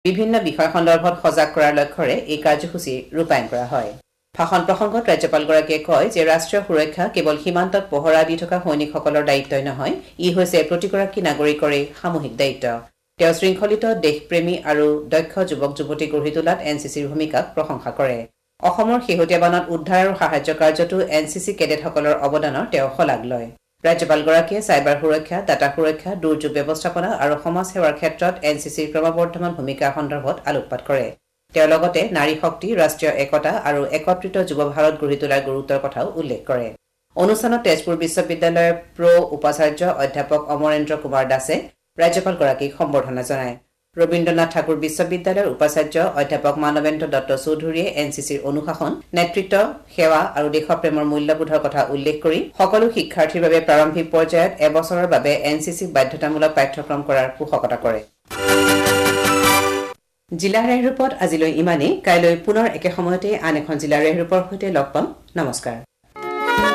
বিভিন্ন বিষয় সন্দৰ্ভত সজাগ কৰাৰ লক্ষ্যৰে এই কাৰ্যসূচী ৰূপায়ণ কৰা হয়। ভাষণ প্ৰসংগত ৰাজ্যপালগৰাকীয়ে কয় যে ৰাষ্ট্ৰীয় সুৰক্ষা কেৱল সীমান্তত পহৰা দি থকা সৈনিকসকলৰ দায়িত্বই নহয়, ই হৈছে প্ৰতিগৰাকী নাগৰিকৰে সামূহিক দায়িত্ব। তেওঁ শৃংখলিত দেশপ্ৰেমী আৰু দক্ষ যুৱক যুৱতী গঢ়ি তোলাত এনচিচিৰ ভূমিকাক প্ৰশংসা কৰে। অসমৰ শেহতীয়া বানত উদ্ধাৰ আৰু সাহায্য কাৰ্যতো এনচিচি কেডেটসকলৰ অৱদানৰ তেওঁ শলাগ লয়। ৰাজ্যপালগৰাকীয়ে চাইবাৰ সুৰক্ষা, ডাটা সুৰক্ষা, দুৰ্যোগ ব্যৱস্থাপনা আৰু সমাজ সেৱাৰ ক্ষেত্ৰত এনচিচিৰ ক্ৰমবৰ্ধমান ভূমিকা সন্দৰ্ভত আলোকপাত কৰে। তেওঁ লগতে নাৰী শক্তি, ৰাষ্ট্ৰীয় একতা আৰু একত্ৰিত যুৱ ভাৰত গঢ়ি তোলাৰ গুৰুত্বৰ কথাও উল্লেখ কৰে। অনুষ্ঠানত তেজপুৰ বিশ্ববিদ্যালয়ৰ উপাচাৰ্য অধ্যাপক অমৰেন্দ্ৰ কুমাৰ দাসে ৰাজ্যপালগৰাকীক সম্বৰ্ধনা জনায়। ৰবীন্দ্ৰনাথ ঠাকুৰ বিশ্ববিদ্যালয়ৰ উপাচাৰ্য অধ্যাপক মানৱেন্দ্ৰ দত্ত চৌধুৰীয়ে এনচিচিৰ অনুশাসন, নেতৃত্ব, সেৱা আৰু দেশপ্ৰেমৰ মূল্যবোধৰ কথা উল্লেখ কৰি সকলো শিক্ষাৰ্থীৰ বাবে প্ৰাৰম্ভিক পৰ্যায়ত এবছৰৰ বাবে এনচিচি বাধ্যতামূলক পাঠ্যক্ৰম কৰাৰ পোষকতা কৰে। জিলা ৰেহৰূপত আজিলৈ ইমানেই। কাইলৈ পুনৰ একে সময়তে আন এখন জিলা ৰেহৰূপৰ সৈতে লগ পাম। নমস্কাৰ।